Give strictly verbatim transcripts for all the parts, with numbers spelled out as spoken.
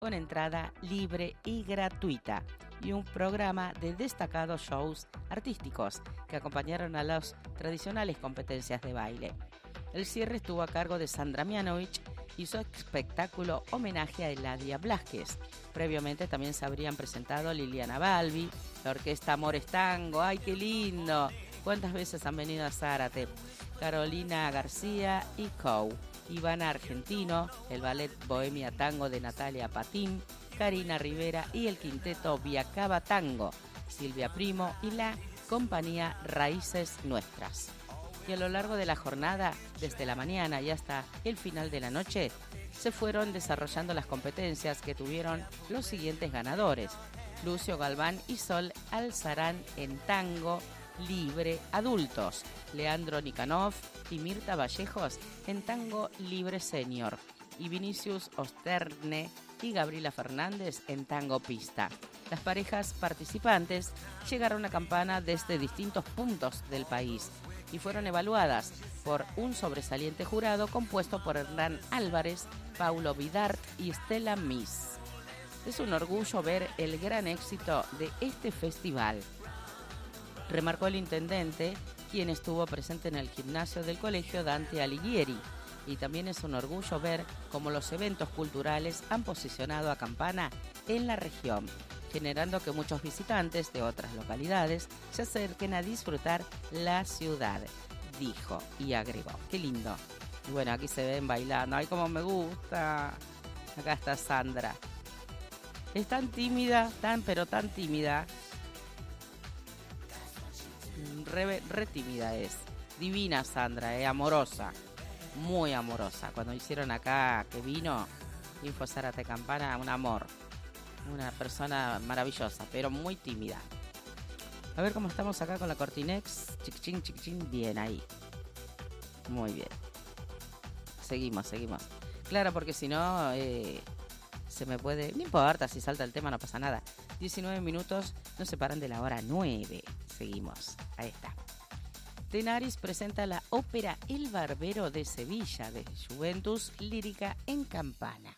con entrada libre y gratuita, y un programa de destacados shows artísticos que acompañaron a las tradicionales competencias de baile. El cierre estuvo a cargo de Sandra Mianovich y su espectáculo homenaje a Eladia Blasquez. Previamente también se habrían presentado Liliana Balbi, la orquesta Amores Tango, ¡ay qué lindo! ¿Cuántas veces han venido a Zárate? Carolina García y Cow, Ivana Argentino, el ballet Bohemia Tango de Natalia Patín, Karina Rivera y el quinteto Viacaba Tango, Silvia Primo y la compañía Raíces Nuestras. Y a lo largo de la jornada, desde la mañana y hasta el final de la noche, se fueron desarrollando las competencias que tuvieron los siguientes ganadores: Lucio Galván y Sol Alzarán en tango libre adultos, Leandro Nikanov y Mirta Vallejos en tango libre senior, y Vinicius Osterne y Gabriela Fernández en tango pista. Las parejas participantes llegaron a Campana desde distintos puntos del país y fueron evaluadas por un sobresaliente jurado compuesto por Hernán Álvarez, Paulo Vidart y Stella Miss. Es un orgullo ver el gran éxito de este festival, remarcó el intendente, quien estuvo presente en el gimnasio del colegio Dante Alighieri. Y también es un orgullo ver cómo los eventos culturales han posicionado a Campana en la región, generando que muchos visitantes de otras localidades se acerquen a disfrutar la ciudad, dijo y agregó. ¡Qué lindo! Y bueno, aquí se ven bailando. ¡Ay, cómo me gusta! Acá está Sandra. Es tan tímida, tan pero tan tímida. Re, re tímida es. Divina Sandra, eh, amorosa. Muy amorosa. Cuando hicieron acá que vino Info Zárate Campana, un amor. Una persona maravillosa, pero muy tímida. A ver cómo estamos acá con la Cortinex. Chiquichín, chiquichín, bien ahí. Muy bien. Seguimos, seguimos. Claro, porque si no, eh, se me puede... No importa, si salta el tema no pasa nada. diecinueve minutos nos separan de la hora nueve. Seguimos. Ahí está. Tenaris presenta la ópera El Barbero de Sevilla de Juventus Lírica en Campana.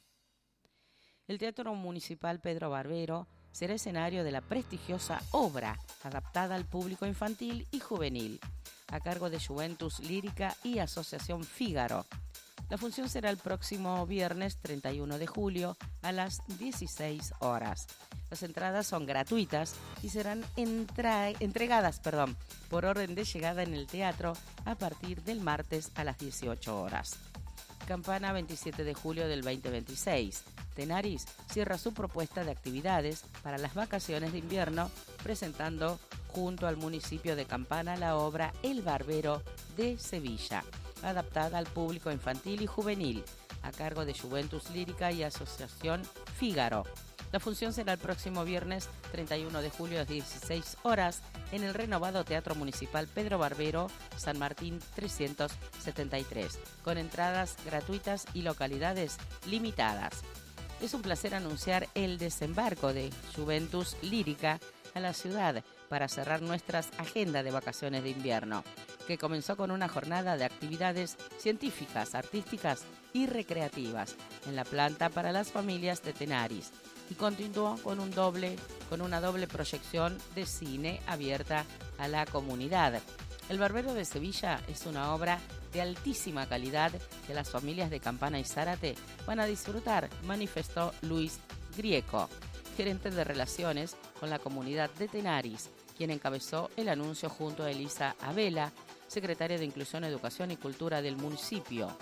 El Teatro Municipal Pedro Barbero será escenario de la prestigiosa obra adaptada al público infantil y juvenil, a cargo de Juventus Lírica y Asociación Fígaro. La función será el próximo viernes treinta y uno de julio a las dieciséis horas. Las entradas son gratuitas y serán entra- entregadas perdón, por orden de llegada en el teatro a partir del martes a las dieciocho horas. Campana, veintisiete de julio del veinte veintiséis. Tenaris cierra su propuesta de actividades para las vacaciones de invierno presentando junto al municipio de Campana la obra El Barbero de Sevilla, adaptada al público infantil y juvenil, a cargo de Juventus Lírica y Asociación Fígaro. La función será el próximo viernes treinta y uno de julio a las dieciséis horas en el renovado Teatro Municipal Pedro Barbero, San Martín trescientos setenta y tres, con entradas gratuitas y localidades limitadas. Es un placer anunciar el desembarco de Juventus Lírica a la ciudad para cerrar nuestras agendas de vacaciones de invierno, que comenzó con una jornada de actividades científicas, artísticas y recreativas en la planta para las familias de Tenaris y continuó con un doble, con una doble proyección de cine abierta a la comunidad. El Barbero de Sevilla es una obra de altísima calidad que las familias de Campana y Zárate van a disfrutar, manifestó Luis Grieco, gerente de relaciones con la comunidad de Tenaris, quien encabezó el anuncio junto a Elisa Abela, secretaria de Inclusión, Educación y Cultura del municipio.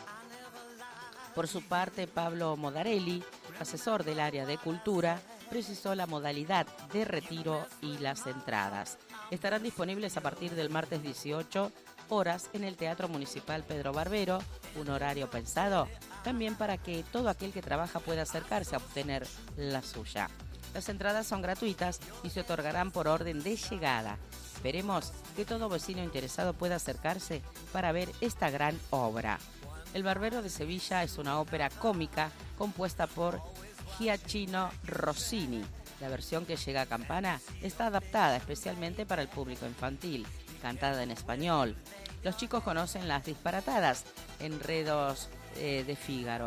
Por su parte, Pablo Modarelli, asesor del área de cultura, precisó la modalidad de retiro y las entradas. Estarán disponibles a partir del martes dieciocho horas en el Teatro Municipal Pedro Barbero, un horario pensado también para que todo aquel que trabaja pueda acercarse a obtener la suya. Las entradas son gratuitas y se otorgarán por orden de llegada. Esperemos que todo vecino interesado pueda acercarse para ver esta gran obra. El Barbero de Sevilla es una ópera cómica compuesta por Giacchino Rossini. La versión que llega a Campana está adaptada especialmente para el público infantil, cantada en español. Los chicos conocen las disparatadas enredos eh, de Fígaro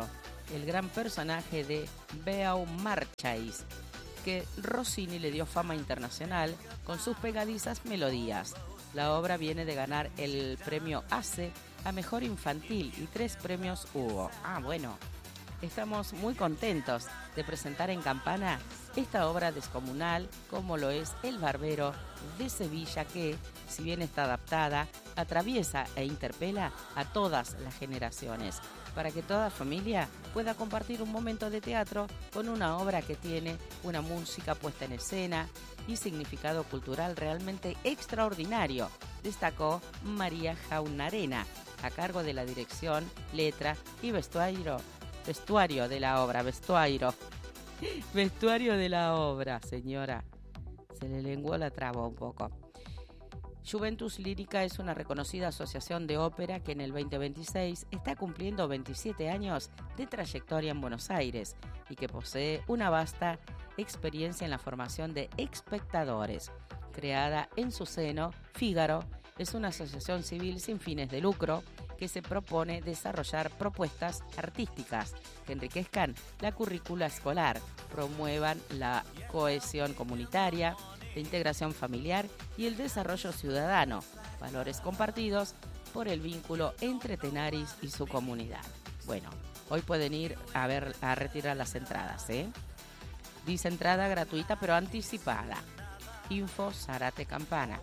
el gran personaje de Beaumarchais, que Rossini le dio fama internacional con sus pegadizas melodías. La obra viene de ganar el premio ACE a Mejor Infantil y tres premios Hugo. Ah, bueno, estamos muy contentos de presentar en Campana esta obra descomunal como lo es El Barbero de Sevilla, que, si bien está adaptada, atraviesa e interpela a todas las generaciones, para que toda familia pueda compartir un momento de teatro con una obra que tiene una música puesta en escena y significado cultural realmente extraordinario, destacó María Jaunarena, a cargo de la dirección, letra y vestuario, vestuario de la obra, vestuario, vestuario de la obra, señora, se le lenguó la traba un poco. Juventus Lírica es una reconocida asociación de ópera que en el veinte veintiséis está cumpliendo veintisiete años de trayectoria en Buenos Aires y que posee una vasta experiencia en la formación de espectadores. Creada en su seno, Fígaro es una asociación civil sin fines de lucro que se propone desarrollar propuestas artísticas que enriquezcan la currícula escolar, promuevan la cohesión comunitaria, la integración familiar y el desarrollo ciudadano, valores compartidos por el vínculo entre Tenaris y su comunidad. Bueno, hoy pueden ir a ver a retirar las entradas, ¿eh? Dice entrada gratuita pero anticipada. Info Zárate Campana.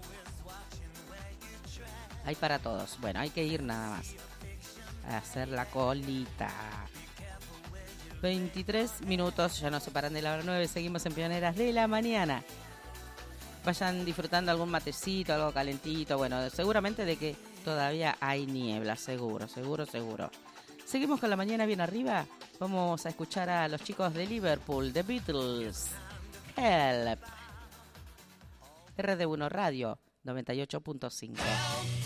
Hay para todos. Bueno, hay que ir nada más a hacer la colita. veintitrés minutos, ya nos separan de la hora nueve. Seguimos en Pioneras de la Mañana. Vayan disfrutando algún matecito, algo calentito. Bueno, seguramente de que todavía hay niebla, seguro, seguro, seguro. Seguimos con la mañana bien arriba. Vamos a escuchar a los chicos de Liverpool, The Beatles. Help. R D uno Radio noventa y ocho punto cinco.